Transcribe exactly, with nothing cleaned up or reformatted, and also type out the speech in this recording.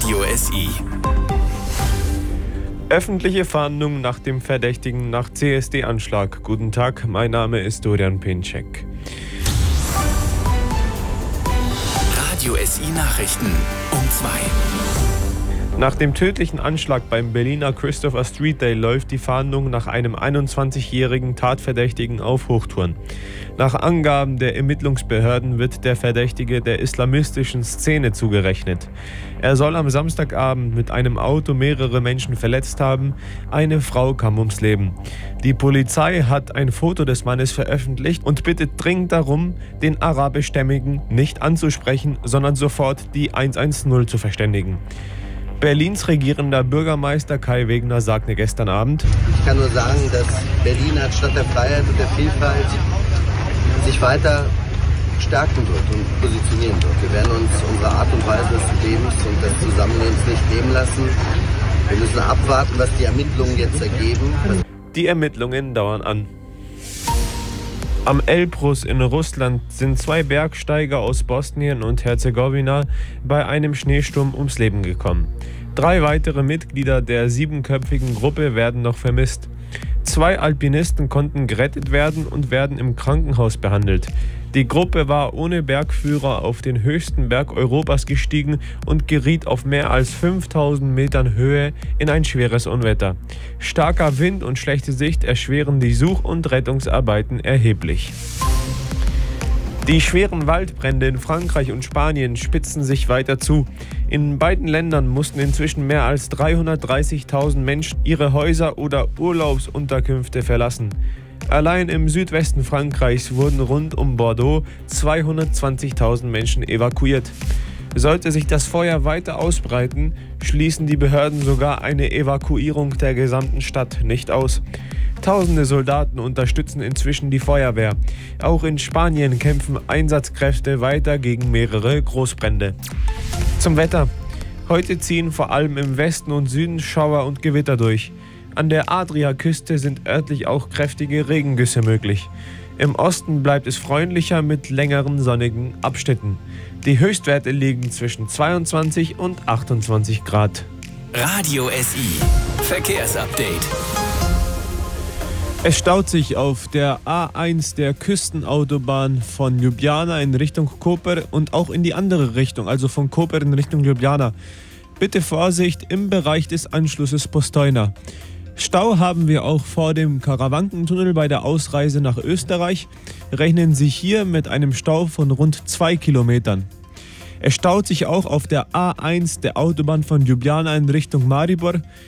Radio S I. Öffentliche Fahndung nach dem Verdächtigen nach C S D-Anschlag. Guten Tag, mein Name ist Dorian Pinczek. Radio S I Nachrichten um zwei. Nach dem tödlichen Anschlag beim Berliner Christopher Street Day läuft die Fahndung nach einem einundzwanzigjährigen Tatverdächtigen auf Hochtouren. Nach Angaben der Ermittlungsbehörden wird der Verdächtige der islamistischen Szene zugerechnet. Er soll am Samstagabend mit einem Auto mehrere Menschen verletzt haben. Eine Frau kam ums Leben. Die Polizei hat ein Foto des Mannes veröffentlicht und bittet dringend darum, den Arabischstämmigen nicht anzusprechen, sondern sofort die hundertzehn zu verständigen. Berlins regierender Bürgermeister Kai Wegner sagte gestern Abend: Ich kann nur sagen, dass Berlin als Stadt der Freiheit und der Vielfalt sich weiter stärken wird und positionieren wird. Wir werden uns unsere Art und Weise des Lebens und des Zusammenlebens nicht nehmen lassen. Wir müssen abwarten, was die Ermittlungen jetzt ergeben. Die Ermittlungen dauern an. Am Elbrus in Russland sind zwei Bergsteiger aus Bosnien und Herzegowina bei einem Schneesturm ums Leben gekommen. Drei weitere Mitglieder der siebenköpfigen Gruppe werden noch vermisst. Zwei Alpinisten konnten gerettet werden und werden im Krankenhaus behandelt. Die Gruppe war ohne Bergführer auf den höchsten Berg Europas gestiegen und geriet auf mehr als fünftausend Metern Höhe in ein schweres Unwetter. Starker Wind und schlechte Sicht erschweren die Such- und Rettungsarbeiten erheblich. Die schweren Waldbrände in Frankreich und Spanien spitzen sich weiter zu. In beiden Ländern mussten inzwischen mehr als dreihundertdreißigtausend Menschen ihre Häuser oder Urlaubsunterkünfte verlassen. Allein im Südwesten Frankreichs wurden rund um Bordeaux zweihundertzwanzigtausend Menschen evakuiert. Sollte sich das Feuer weiter ausbreiten, schließen die Behörden sogar eine Evakuierung der gesamten Stadt nicht aus. Tausende Soldaten unterstützen inzwischen die Feuerwehr. Auch in Spanien kämpfen Einsatzkräfte weiter gegen mehrere Großbrände. Zum Wetter. Heute ziehen vor allem im Westen und Süden Schauer und Gewitter durch. An der Adriaküste sind örtlich auch kräftige Regengüsse möglich. Im Osten bleibt es freundlicher mit längeren sonnigen Abschnitten. Die Höchstwerte liegen zwischen zweiundzwanzig und achtundzwanzig Grad. Radio S I Verkehrsupdate. Es staut sich auf der A eins der Küstenautobahn von Ljubljana in Richtung Koper und auch in die andere Richtung, also von Koper in Richtung Ljubljana. Bitte Vorsicht im Bereich des Anschlusses Postojna. Stau haben wir auch vor dem Karawankentunnel bei der Ausreise nach Österreich. Rechnen Sie hier mit einem Stau von rund zwei Kilometern. Es staut sich auch auf der A eins der Autobahn von Ljubljana in Richtung Maribor.